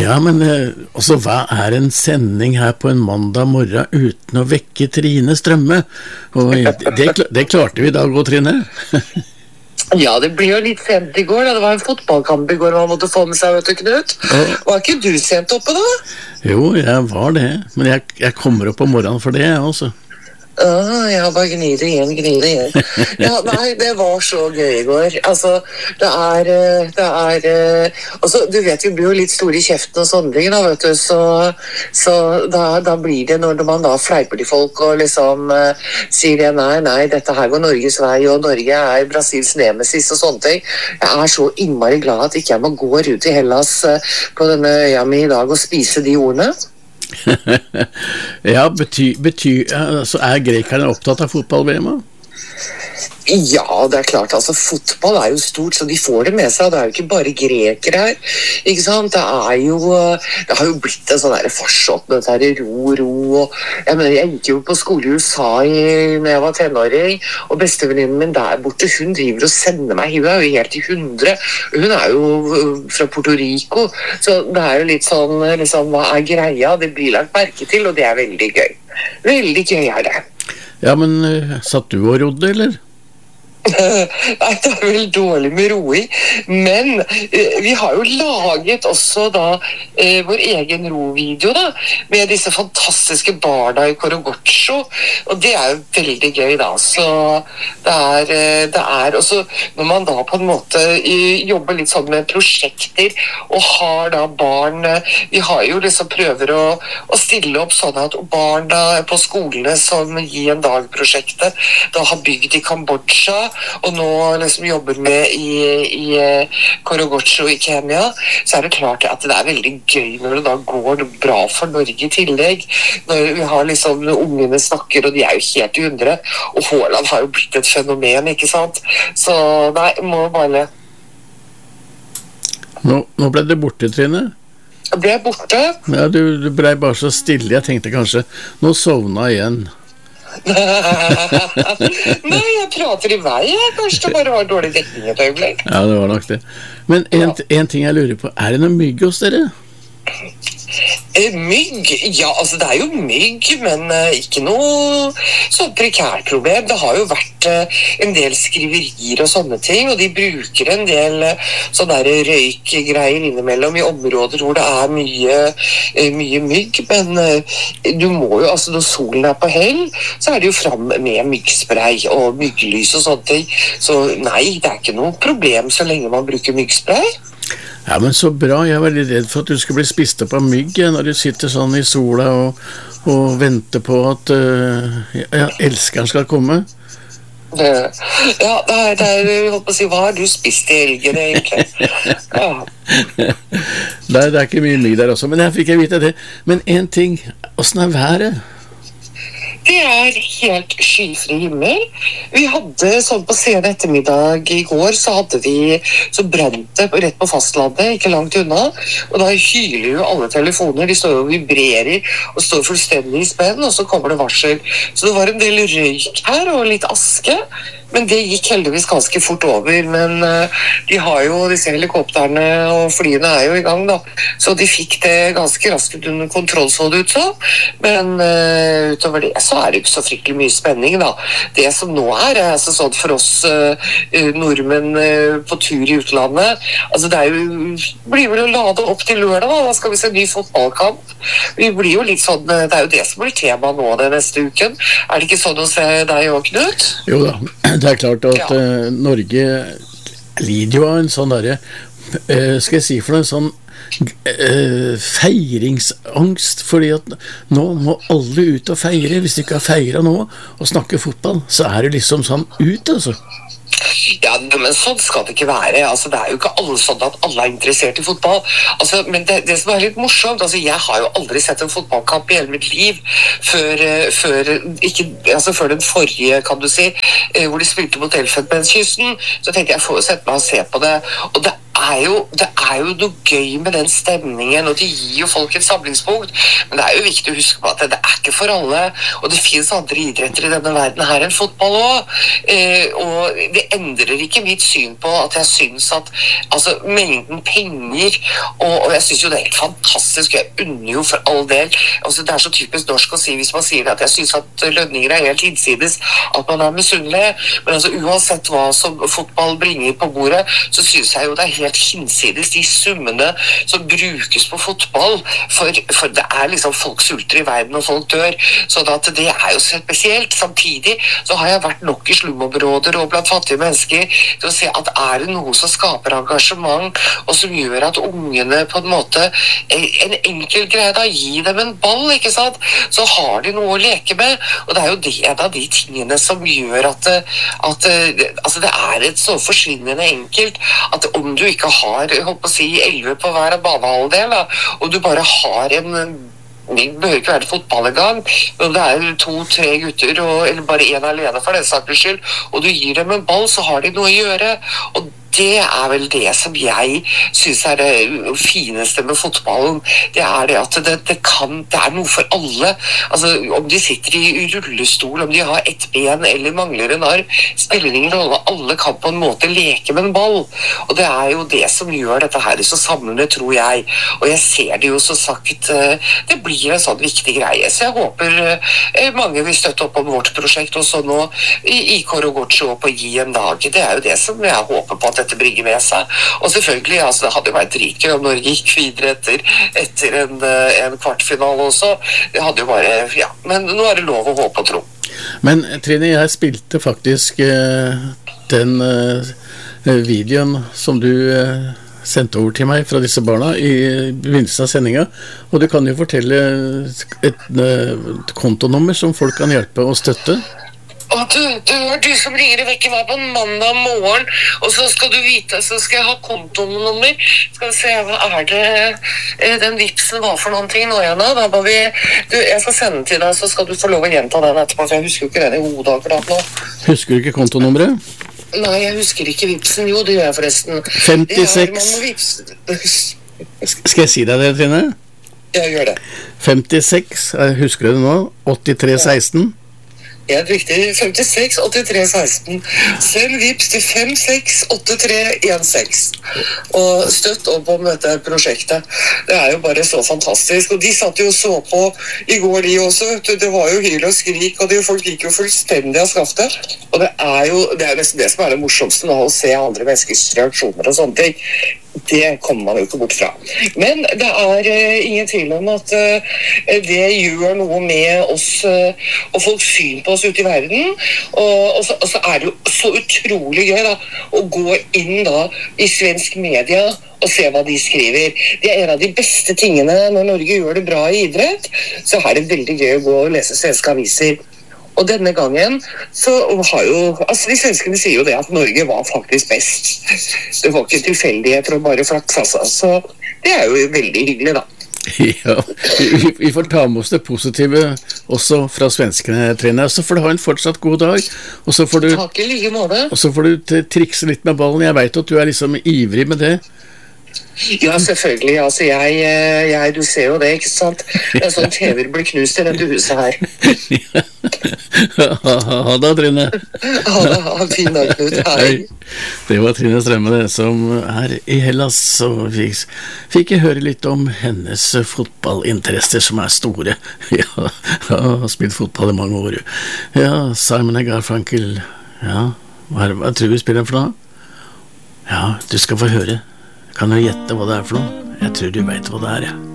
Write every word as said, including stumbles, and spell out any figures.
Ja, men eh, altså, hva er en sending her på en mandag morgen uten å vekke Trine Strømme? Og det, det klarte vi i dag, og Trine. Ja, det blir jo litt sent i går da. Det var en fotballkamp i går man måtte få med seg, vet du, Knut. Og, var ikke du sent oppe da? Jo, jeg var det. Men jeg, jeg kommer opp om morgenen for det, jeg også. Ah, ja, bare gnid det igjen, gnid det igjen. Ja, nei, det var så gøy i går. Altså, det er, det er, altså, du vet, vi blir jo litt store i kjeften og sånne ting, da, vet du, så, så da, da blir det når man da fleiper til folk og liksom uh, sier det, nei, nei, dette her går Norges vei, og Norge er Brasils nemesis og sånne ting. Jeg er så innmari glad at ikke jeg må gå rundt i Hellas uh, på denne øya mi i dag og spise de ordene. Ja, betyr, betyr altså, er grekerne opptatt av fotball-V M? Ja, det er klart, altså fotball er jo stort, så de får det med seg, og det er jo ikke bare grekere her, ikke sant? Det er jo, det har jo blitt en sånn der farsott med dette her ro, ro, og jeg mener, jeg gikk jo på skole i U S A i, når jeg var tenåring, og bestevenninnen min der borte, hun driver og sender meg, hun er jo helt i hundre, hun er jo fra Puerto Rico, så det er jo litt sånn, liksom, hva er greia? Det blir lagt merke til, og det er veldig gøy. Veldig gøy er det. Ja, men uh, satt du og rodde, eller? Nei, det er vel dårlig med roing, men eh, vi har jo laget også da eh, vår egen rovideo da, med disse fantastiske barna i Korogotcho, og det er jo veldig gøy da, så det er, eh, det er også, når man da på en måte eh, jobber litt sånn med prosjekter, og har da barn, eh, vi har jo liksom prøver å, å stille opp sånn at barna på skolene som gir en dag-prosjektet, da har bygd i Kambodsja, og nå liksom jobber med i, i Korogotcho i Kenya, så er det klart at det er veldig gøy når det da går bra for Norge i tillegg, når vi har liksom ungene snakker, og de er jo helt i hundre, og Haaland har jo blitt et fenomen, ikke sant? Så nei, må bare Nå, nå ble det borte, Trine. Jeg ble borte. Ja, du, du ble bare så stille, jeg tenkte kanskje, nå sovna igjen. Nei, jeg prater i vei, kanskje det bare var dårlig dekning et øyeblikk. Ja, det var nok det. Men en, ja. en ting jeg lurer på, er det noe mygg hos dere? Eh, mygg? Ja, altså det er jo mygg, men eh, ikke noe sånn prekært problem. Det har jo vært eh, en del skriverier og sånne ting, og de bruker en del eh, sånne der røykgreier innimellom i områder hvor det er mye, eh, mye mygg, men eh, du må jo, altså når solen er på hell, så er det jo fram med myggspray og mygglys og sånne ting. Så nei, det er ikke noe problem så lenge man bruker myggspray. Ja, men så bra. Jeg er veldig redd for at du skal bli spist opp av mygg når du sitter sånn i sola og, og venter på at uh, ja, elskeren skal komme. Ja, det er, det er, jeg holdt på å si, hva har du spist i helgen egentlig? Ja. Nei, det er ikke mye mygg der også, men jeg fikk jeg vite det. Men en ting, hvordan er været? Det er helt skyfri himmel. Vi hadde sånn på sen ettermiddag i går, så hadde vi, så brant det rett på fastlandet, ikke langt unna, og da hyler jo alle telefoner, de står jo og vibrerer og står fullstendig i spenn, og så kommer det varsel. Så det var en del røyk her og litt aske, men det gikk heldigvis ganske fort over, men uh, de har jo disse helikopterne og flyene er jo i gang da, så de fikk det ganske raskt under kontroll, så det ut så, men uh, utover det så er det ikke så fryktelig mye spenning da. Det som nå er, er altså sånn for oss uh, nordmenn uh, på tur i utlandet, altså det er jo, blir vel å lade opp til lørdag da, da skal vi se en ny fotballkamp. Vi blir jo litt sånn, det er jo det som blir tema nå det neste uken. Er det ikke sånn å se deg og Knut? Jo da. Det er klart at ja. uh, Norge lider jo av en sånn der, uh, skal jeg si for noe, en sånn uh, feiringsangst, fordi at nå må alle ut og feire. Hvis de ikke har feiret nå og snakker fotball, så er det liksom sånn ut, altså. Ja, men sånn skal det ikke være. Altså, det er jo ikke alle sånn at alle er interessert i fotball. Altså, men det, det som er litt morsomt, altså, jeg har jo aldri sett en fotballkamp i hele mitt liv før, før, ikke, altså, før den forrige, kan du si, hvor de spilte mot Elfenbenskysten. Så tenkte jeg, jeg får sette meg og se på det. Og det er jo, det er jo noe gøy med den stemningen, og de gir jo folk et samlingspunkt, men det er jo viktig å huske på at det er ikke for alle, og det finnes andre idretter i denne verden her enn fotball også, eh, og det endrer ikke mitt syn på at jeg synes at altså, mengden penger, og, og jeg synes jo det er helt fantastisk, jeg unner jo for all del, altså, det er så typisk norsk å si hvis man sier at jeg synes at lønninger er helt innsides, at man er misunnelig, men altså uansett hva som fotball bringer på bordet, så synes jeg jo det er helt hinsides de summene som brukes på fotball, for, for det er liksom folk sulter i verden og folk dør, så at det er jo spesielt. Samtidig så har jeg vært nok i slumområder og blant fattige mennesker til å se at er det noe som skaper engasjement og som gjør at ungene på en måte, en enkel greie da, gi dem en ball, ikke sant? Så har de noe å leke med, og det er jo det en av de tingene som gjør at, at altså det er et så forsvinnende enkelt at om du ikke har, jeg håper å si, elleve på hver banehalvdel, da, og du bare har en det bør ikke være fotball en gang, men det er to-tre gutter, og, eller bare en alene for den sakens skyld, og du gir dem en ball, så har de noe å gjøre, og det er vel det som jeg synes er det fineste med fotballen. Det er det at det, det kan, det er noe for alle. Altså, om de sitter i rullestol, om de har ett ben eller mangler en arm, spiller ingen rolle. Alle kan på en måte leke med en ball. Og det er jo det som gjør dette her så samlende, tror jeg. Og jeg ser det jo så sagt, det blir en sånn viktig greie. Så jeg håper mange vil støtte opp om vårt prosjekt også nå i Kåre og Gårdsjå på Gi en dag. Det er jo det som jeg håper på at dette bringer med seg. Og selvfølgelig, altså, det hadde jo vært dritgøy om Norge gikk videre etter, etter en, en kvartfinale også. Det hadde jo bare, ja, men nå er det lov å håpe og tro. Men Trine, jeg spilte faktisk uh, den uh, videoen som du uh, sendte over til meg fra disse barna i begynnelsen av sendingen, og du kan jo fortelle et, et kontonummer som folk kan hjelpe og støtte. Og du, du er du som ringer vekk meg på en mandag morgen, og så skal du vite, så skal jeg ha kontonummer. Skal vi se, hva er det den vipsen var for noen ting nå igjen da? Da må vi, du, jeg skal sende den til deg, så skal du få lov å gjenta den etterpå, for jeg husker jo ikke den i hodet akkurat nå. Husker du ikke kontonummeret? Nei, jeg husker ikke vipsen. Jo, det gjør jeg forresten. femtiseks. Skal jeg si deg det, Trine? Jeg gjør det. femtiseks, husker du det nå? åttitre seksten. Helt riktig, femtiseks åttitre seksten. Send vips til fem seks åtte tre en seks. Og støtt opp om dette prosjektet. Det er jo bare så fantastisk. Og de satt jo og så på i går, de også. Det var jo hyl og skrik, og de folk gikk jo fullstendig av skaftet. Og det er jo det er nesten det som er det morsomste, da, å se andre menneskers reaksjoner og sånne ting. Det kommer man jo ikke bort fra. Men det er uh, ingen tvil om at uh, det gjør noe med oss uh, og folks syn på oss ute i verden. Og, og, så, og så er det jo så utrolig gøy da, å gå inn da i svensk media og se hva de skriver. Det er en av de beste tingene når Norge gjør det bra i idrett. Så er det veldig gøy å gå og lese svenske aviser. Og denne gangen så har jo, altså de svenskene sier jo det at Norge var faktisk best. Det var ikke tilfeldigheter og bare flaks, altså. Så det er jo veldig hyggelig da. Ja, vi, vi får ta med oss det positive også fra svenskene, Trine. Så får du ha en fortsatt god dag, og så får du, Takk i like måte. Og så får du trikse litt med ballen. Jeg vet at du er liksom ivrig med det. Ja, selvfølgelig. Altså, jeg, jeg, du ser jo det, ikke sant? Det er sånn T V-er blir knust i dette huset her. Ha det, Trine. Ha det, ha fin dag, Knut. Hei. Det var Trine Strømme, det, som er i Hellas, og vi fikk høre litt om hennes fotballinteresser, som er store. Ja, har spilt fotball i mange år. Ja, Simon og Garfunkel. Ja, hva, hva tror du vi spiller for noe? Ja, du skal få høre. Kan du gjette hva det er for noe? Jeg tror du vet hva det er, ja.